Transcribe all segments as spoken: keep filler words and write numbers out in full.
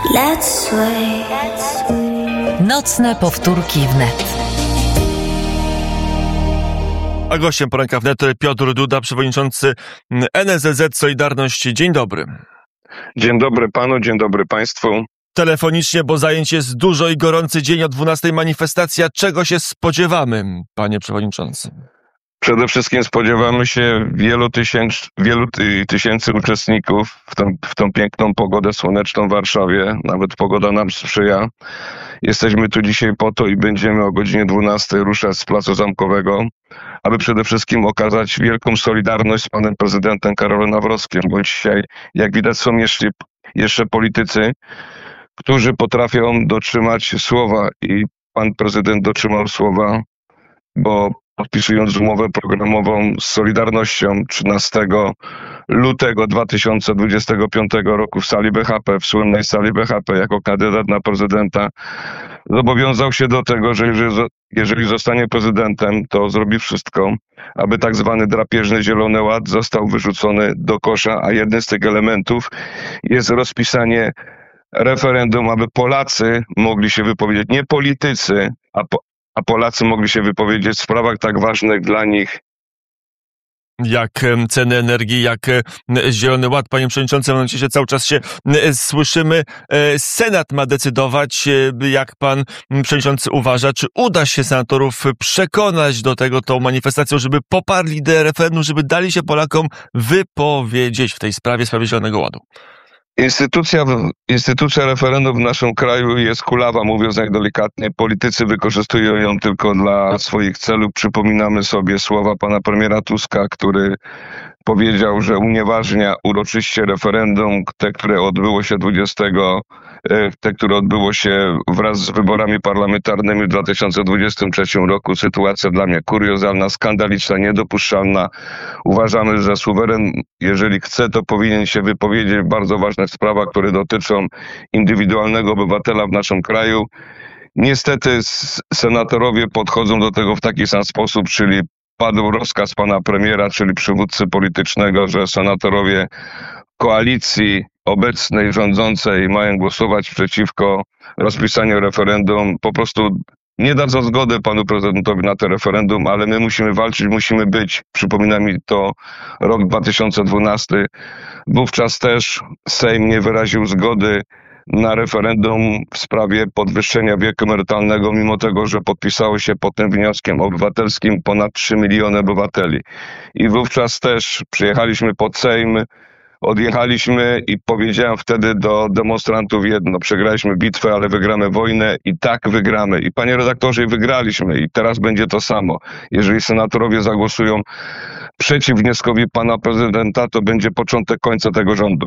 Let's sway. Nocne powtórki wnet. A gościem poranka wnet Piotr Duda, przewodniczący N S Z Z Solidarność. Dzień dobry. Dzień dobry panu, dzień dobry państwu. Telefonicznie, bo zajęć jest dużo i gorący dzień o dwunastej manifestacja. Czego się spodziewamy, panie przewodniczący? Przede wszystkim spodziewamy się wielu, tysięc, wielu ty, tysięcy uczestników w tą, w tą piękną pogodę słoneczną w Warszawie. Nawet pogoda nam sprzyja. Jesteśmy tu dzisiaj po to i będziemy o godzinie dwunastej ruszać z Placu Zamkowego, aby przede wszystkim okazać wielką solidarność z panem prezydentem Karolem Nawrockim, bo dzisiaj, jak widać, są jeszcze, jeszcze politycy, którzy potrafią dotrzymać słowa i pan prezydent dotrzymał słowa, bo podpisując umowę programową z Solidarnością trzynastego lutego dwa tysiące dwudziestego piątego roku w sali B H P, w słynnej sali B H P, jako kandydat na prezydenta, zobowiązał się do tego, że jeżeli, jeżeli zostanie prezydentem, to zrobi wszystko, aby tak zwany drapieżny Zielony Ład został wyrzucony do kosza, a jednym z tych elementów jest rozpisanie referendum, aby Polacy mogli się wypowiedzieć, nie politycy, a, po, a Polacy mogli się wypowiedzieć w sprawach tak ważnych dla nich. Jak ceny energii, jak Zielony Ład, panie przewodniczący, w momencie się cały czas się słyszymy. Senat ma decydować, jak pan przewodniczący uważa, czy uda się senatorów przekonać do tego tą manifestacją, żeby poparli ideę referendum, żeby dali się Polakom wypowiedzieć w tej sprawie, w sprawie Zielonego Ładu. Instytucja, instytucja referendum w naszym kraju jest kulawa, mówiąc najdelikatniej. Politycy wykorzystują ją tylko dla swoich celów. Przypominamy sobie słowa pana premiera Tuska, który powiedział, że unieważnia uroczyście referendum, te, które odbyło się dwudziestego, te, które odbyło się wraz z wyborami parlamentarnymi w dwa tysiące dwudziestym trzecim roku. Sytuacja dla mnie kuriozalna, skandaliczna, niedopuszczalna. Uważamy, że suweren, jeżeli chce, to powinien się wypowiedzieć w bardzo ważnych sprawach, które dotyczą indywidualnego obywatela w naszym kraju. Niestety senatorowie podchodzą do tego w taki sam sposób, czyli padł rozkaz pana premiera, czyli przywódcy politycznego, że senatorowie koalicji obecnej, rządzącej mają głosować przeciwko rozpisaniu referendum. Po prostu nie dadzą zgody panu prezydentowi na to referendum, ale my musimy walczyć, musimy być. Przypomina mi to rok dwa tysiące dwunasty. Wówczas też Sejm nie wyraził zgody na referendum w sprawie podwyższenia wieku emerytalnego, mimo tego, że podpisało się pod tym wnioskiem obywatelskim ponad trzy miliony obywateli. I wówczas też przyjechaliśmy pod Sejm, odjechaliśmy i powiedziałem wtedy do demonstrantów jedno: przegraliśmy bitwę, ale wygramy wojnę i tak wygramy. I panie redaktorze, wygraliśmy i teraz będzie to samo. Jeżeli senatorowie zagłosują przeciw wnioskowi pana prezydenta, to będzie początek końca tego rządu.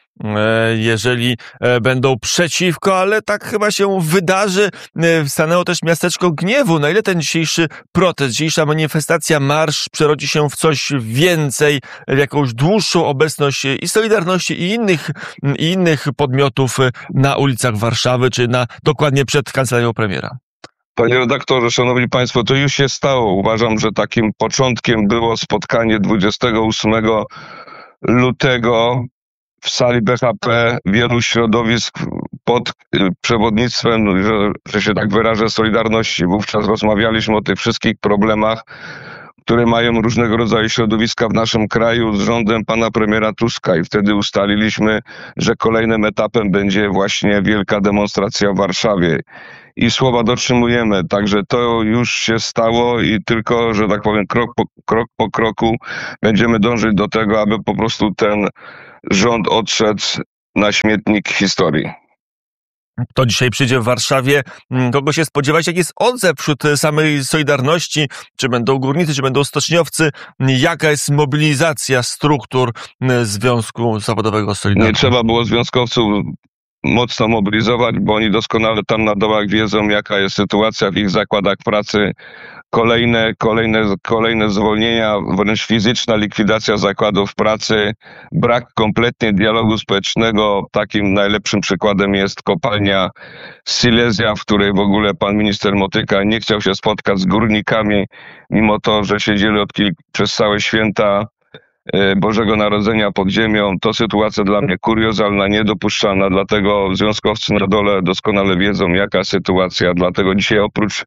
Jeżeli będą przeciwko, ale tak chyba się wydarzy. Stanęło też miasteczko gniewu. Na ile ten dzisiejszy protest, dzisiejsza manifestacja, marsz przerodzi się w coś więcej, w jakąś dłuższą obecność i Solidarności, i innych, i innych podmiotów na ulicach Warszawy, czy na dokładnie przed kancelarią premiera? Panie redaktorze, szanowni państwo, to już się stało. Uważam, że takim początkiem było spotkanie dwudziestego ósmego lutego w sali B H P wielu środowisk pod przewodnictwem, że, że się tak wyrażę, Solidarności. Wówczas rozmawialiśmy o tych wszystkich problemach, które mają różnego rodzaju środowiska w naszym kraju z rządem pana premiera Tuska i wtedy ustaliliśmy, że kolejnym etapem będzie właśnie wielka demonstracja w Warszawie. I słowa dotrzymujemy, także to już się stało i tylko, że tak powiem, krok po, krok po kroku będziemy dążyć do tego, aby po prostu ten rząd odszedł na śmietnik historii. Kto dzisiaj przyjdzie w Warszawie? Kogo się spodziewać? Jak jest odzew wśród samej Solidarności? Czy będą górnicy, czy będą stoczniowcy? Jaka jest mobilizacja struktur Związku Zawodowego Solidarności? Nie trzeba było związkowców mocno mobilizować, bo oni doskonale tam na dołach wiedzą, jaka jest sytuacja w ich zakładach pracy. Kolejne, kolejne, kolejne zwolnienia, wręcz fizyczna likwidacja zakładów pracy, brak kompletnie dialogu społecznego. Takim najlepszym przykładem jest kopalnia Silesia, w której w ogóle pan minister Motyka nie chciał się spotkać z górnikami, mimo to, że siedzieli od kilku, przez całe święta Bożego Narodzenia pod ziemią. To sytuacja dla mnie kuriozalna, niedopuszczalna, dlatego związkowcy na dole doskonale wiedzą, jaka sytuacja. Dlatego dzisiaj oprócz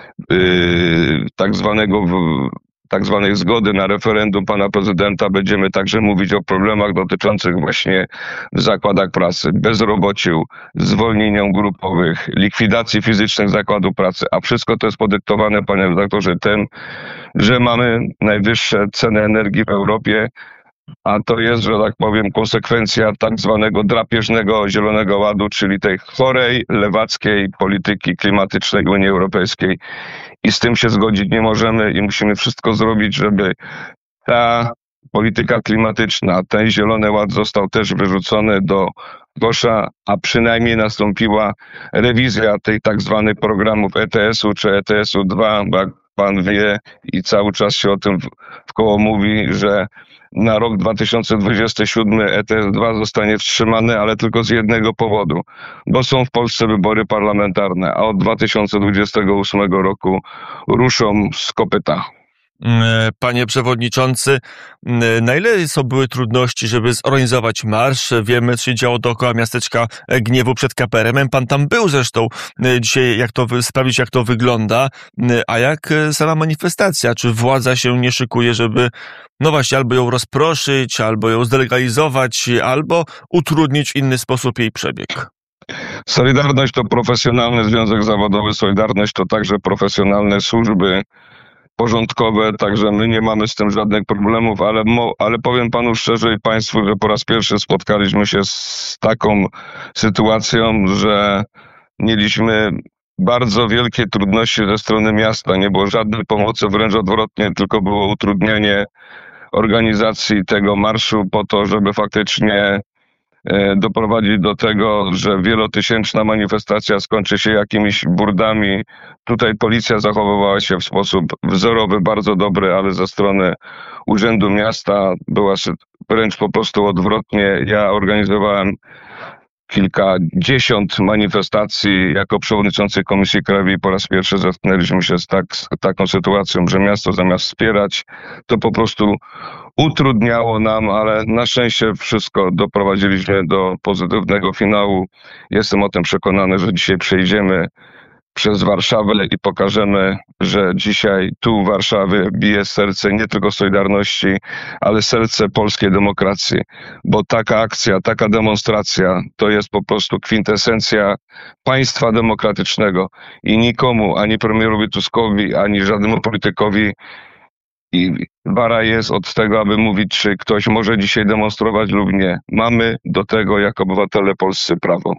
yy, tak zwanego tak zwanej zgody na referendum pana prezydenta będziemy także mówić o problemach dotyczących właśnie w zakładach pracy, bezrobociu, zwolnieniom grupowych, likwidacji fizycznych zakładu pracy, a wszystko to jest podyktowane, panie redaktorze, tym, że mamy najwyższe ceny energii w Europie, a to jest, że tak powiem, konsekwencja tak zwanego drapieżnego Zielonego Ładu, czyli tej chorej, lewackiej polityki klimatycznej Unii Europejskiej. I z tym się zgodzić nie możemy i musimy wszystko zrobić, żeby ta polityka klimatyczna, ten Zielony Ład został też wyrzucony do kosza, a przynajmniej nastąpiła rewizja tej tak zwanych programów E T S-u czy E T S-u dwa, bo jak pan wie i cały czas się o tym w koło mówi, że na rok dwa tysiące dwudziesty siódmy E T S dwa zostanie wstrzymany, ale tylko z jednego powodu, bo są w Polsce wybory parlamentarne, a od dwa tysiące dwudziestego ósmego roku ruszą z kopyta. Panie przewodniczący, na ile są były trudności, żeby zorganizować marsz? Wiemy, co się działo dookoła miasteczka Gniewu przed K P R M-em. Pan tam był zresztą dzisiaj, jak to sprawdzić, jak to wygląda. A jak sama manifestacja? Czy władza się nie szykuje, żeby, no właśnie, albo ją rozproszyć, albo ją zdelegalizować, albo utrudnić w inny sposób jej przebieg? Solidarność to profesjonalny związek zawodowy, Solidarność to także profesjonalne służby porządkowe, także my nie mamy z tym żadnych problemów, ale, mo, ale powiem panu szczerze i państwu, że po raz pierwszy spotkaliśmy się z taką sytuacją, że mieliśmy bardzo wielkie trudności ze strony miasta. Nie było żadnej pomocy, wręcz odwrotnie, tylko było utrudnienie organizacji tego marszu po to, żeby faktycznie doprowadzić do tego, że wielotysięczna manifestacja skończy się jakimiś burdami. Tutaj policja zachowywała się w sposób wzorowy, bardzo dobry, ale ze strony Urzędu Miasta była wręcz po prostu odwrotnie. Ja organizowałem kilkadziesiąt manifestacji jako przewodniczący Komisji Krajowej. Po raz pierwszy zetknęliśmy się z, tak, z taką sytuacją, że miasto zamiast wspierać, to po prostu utrudniało nam, ale na szczęście wszystko doprowadziliśmy do pozytywnego finału. Jestem o tym przekonany, że dzisiaj przejdziemy przez Warszawę i pokażemy, że dzisiaj tu w Warszawie bije serce nie tylko Solidarności, ale serce polskiej demokracji, bo taka akcja, taka demonstracja to jest po prostu kwintesencja państwa demokratycznego i nikomu, ani premierowi Tuskowi, ani żadnemu politykowi i wara jest od tego, aby mówić, czy ktoś może dzisiaj demonstrować lub nie. Mamy do tego jako obywatele polscy prawo.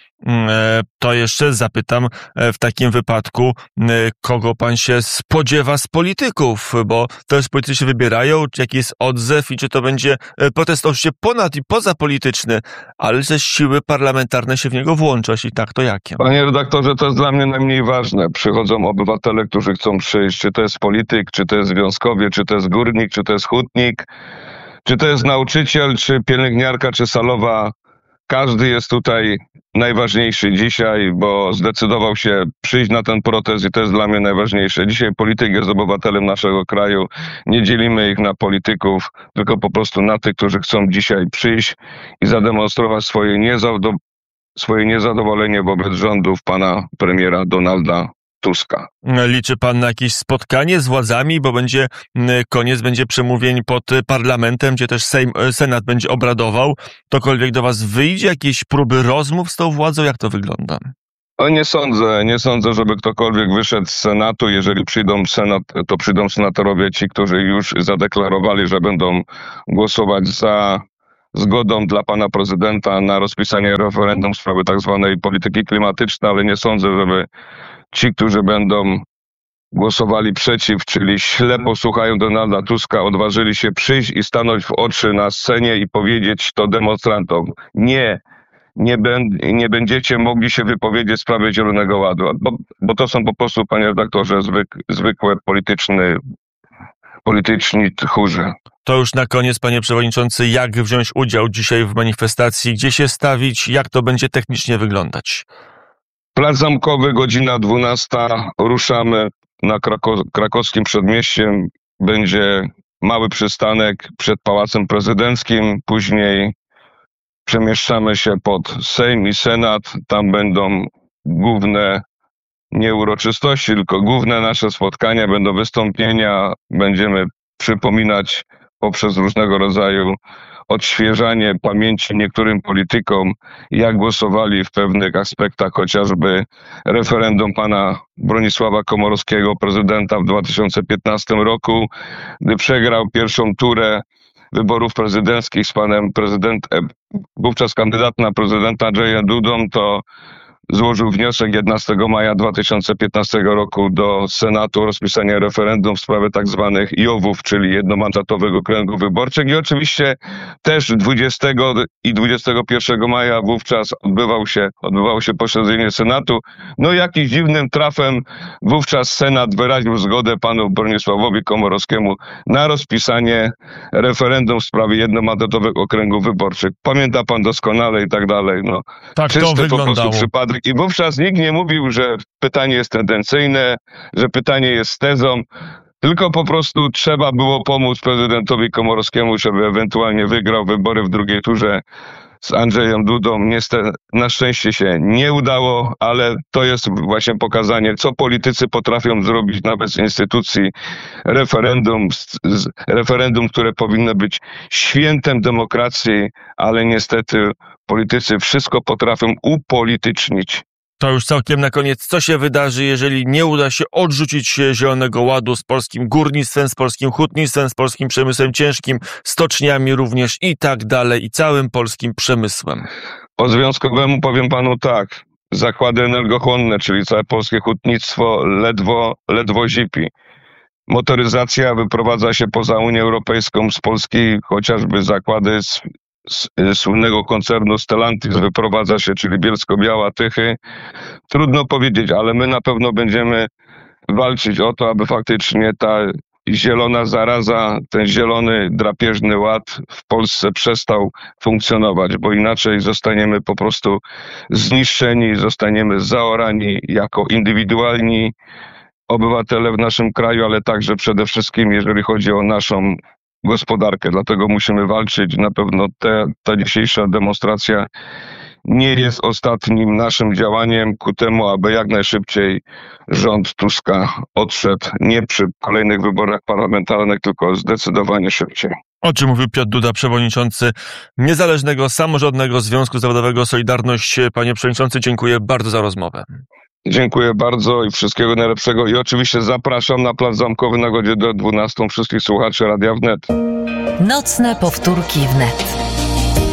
To jeszcze zapytam w takim wypadku, kogo pan się spodziewa z polityków, bo też politycy się wybierają, jaki jest odzew i czy to będzie protest oczywiście ponad i pozapolityczny, ale że siły parlamentarne się w niego włączą, jeśli tak, to jakie? Panie redaktorze, to jest dla mnie najmniej ważne. Przychodzą obywatele, którzy chcą przyjść, czy to jest polityk, czy to jest związkowiec, czy to jest górnik, czy to jest hutnik, czy to jest nauczyciel, czy pielęgniarka, czy salowa. Każdy jest tutaj najważniejszy dzisiaj, bo zdecydował się przyjść na ten protest i to jest dla mnie najważniejsze. Dzisiaj polityk jest obywatelem naszego kraju. Nie dzielimy ich na polityków, tylko po prostu na tych, którzy chcą dzisiaj przyjść i zademonstrować swoje, niezado- swoje niezadowolenie wobec rządów pana premiera Donalda Tuska. Liczy pan na jakieś spotkanie z władzami, bo będzie koniec, będzie przemówień pod parlamentem, gdzie też Sejm, Senat będzie obradował. Tokolwiek do was wyjdzie? Jakieś próby rozmów z tą władzą? Jak to wygląda? O, nie sądzę, nie sądzę, żeby ktokolwiek wyszedł z Senatu. Jeżeli przyjdą Senat, to przyjdą senatorowie ci, którzy już zadeklarowali, że będą głosować za zgodą dla pana prezydenta na rozpisanie referendum w sprawie tak zwanej polityki klimatycznej, ale nie sądzę, żeby ci, którzy będą głosowali przeciw, czyli ślepo słuchają Donalda Tuska, odważyli się przyjść i stanąć w oczy na scenie i powiedzieć to demonstrantom. Nie, nie, ben, nie będziecie mogli się wypowiedzieć w sprawie Zielonego Ładu, bo, bo to są po prostu, panie redaktorze, zwyk, zwykłe polityczne, polityczni tchórze. To już na koniec, panie przewodniczący, jak wziąć udział dzisiaj w manifestacji, gdzie się stawić, jak to będzie technicznie wyglądać? Plac Zamkowy, godzina dwunasta, ruszamy na Krako- krakowskim przedmieściem. Będzie mały przystanek przed Pałacem Prezydenckim, później przemieszczamy się pod Sejm i Senat, tam będą główne nie uroczystości, tylko główne nasze spotkania, będą wystąpienia, będziemy przypominać poprzez różnego rodzaju odświeżanie pamięci niektórym politykom, jak głosowali w pewnych aspektach, chociażby referendum pana Bronisława Komorowskiego, prezydenta w dwa tysiące piętnastym roku, gdy przegrał pierwszą turę wyborów prezydenckich z panem prezydentem, wówczas kandydat na prezydenta Andrzejem Dudą, to złożył wniosek jedenastego maja dwa tysiące piętnastego roku do Senatu o rozpisanie referendum w sprawie tak zwanych jowów, czyli jednomandatowych okręgów wyborczych. I oczywiście też dwudziestego i dwudziestego pierwszego maja wówczas odbywał się, odbywało się posiedzenie Senatu. No jakiś dziwnym trafem wówczas Senat wyraził zgodę panu Bronisławowi Komorowskiemu na rozpisanie referendum w sprawie jednomandatowych okręgów wyborczych. Pamięta pan doskonale i tak dalej. No, tak to wyglądało. Przypadek. I wówczas nikt nie mówił, że pytanie jest tendencyjne, że pytanie jest tezą, tylko po prostu trzeba było pomóc prezydentowi Komorowskiemu, żeby ewentualnie wygrał wybory w drugiej turze z Andrzejem Dudą. Niestety, na szczęście się nie udało, ale to jest właśnie pokazanie, co politycy potrafią zrobić nawet z instytucji referendum, z, z referendum, które powinno być świętem demokracji, ale niestety politycy wszystko potrafią upolitycznić. To już całkiem na koniec. Co się wydarzy, jeżeli nie uda się odrzucić Zielonego Ładu z polskim górnictwem, z polskim hutnictwem, z polskim przemysłem ciężkim, stoczniami również i tak dalej, i całym polskim przemysłem? Po związkowemu powiem panu tak. Zakłady energochłonne, czyli całe polskie hutnictwo, ledwo, ledwo zipi. Motoryzacja wyprowadza się poza Unię Europejską z Polski, chociażby zakłady z Z, z słynnego koncernu Stellantis wyprowadza się, czyli Bielsko-Biała, Tychy. Trudno powiedzieć, ale my na pewno będziemy walczyć o to, aby faktycznie ta zielona zaraza, ten zielony drapieżny ład w Polsce przestał funkcjonować, bo inaczej zostaniemy po prostu zniszczeni, zostaniemy zaorani jako indywidualni obywatele w naszym kraju, ale także przede wszystkim, jeżeli chodzi o naszą gospodarkę. Dlatego musimy walczyć. Na pewno te, ta dzisiejsza demonstracja nie jest ostatnim naszym działaniem ku temu, aby jak najszybciej rząd Tuska odszedł nie przy kolejnych wyborach parlamentarnych, tylko zdecydowanie szybciej. O czym mówił Piotr Duda, przewodniczący Niezależnego Samorządnego Związku Zawodowego Solidarność. Panie przewodniczący, dziękuję bardzo za rozmowę. Dziękuję bardzo i wszystkiego najlepszego. I oczywiście zapraszam na Plac Zamkowy na godzinę dwunastą wszystkich słuchaczy Radia Wnet. Nocne powtórki wnet.